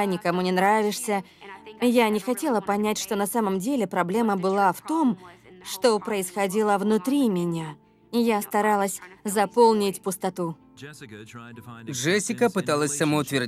себя, никому не нравишься. Я не хотела понять, что на самом деле проблема была в том, что происходило внутри меня. Я старалась заполнить пустоту. Джессика пыталась самоутвердиться